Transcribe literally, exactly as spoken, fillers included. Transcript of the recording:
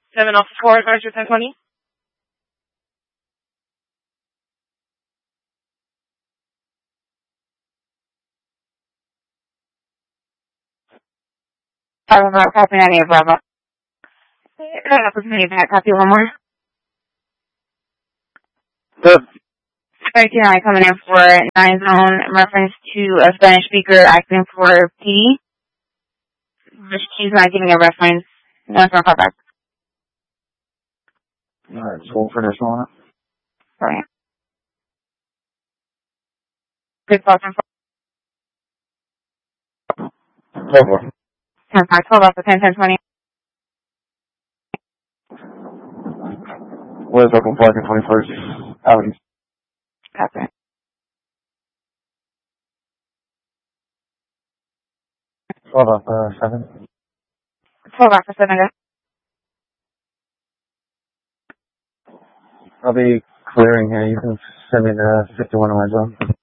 seven Alpha four, Advisor ten twenty. Bravo, Bravo, copy ninety-eight, Bravo. Got an opportunity back, copy one more. Good. thirteen I coming in for nine zone in reference to a Spanish speaker acting for P. She's not giving a reference. No, it's not call back. Alright, just hold for this moment. Sorry. Good call, ten Over. ten five, twelve Alpha ten, ten twenty. Where's Oakland Park and twenty-first Avenue? Copy. twelve Alpha seven. twelve Alpha seven, go. I'll be clearing here. You can send me the fifty-one on my zone.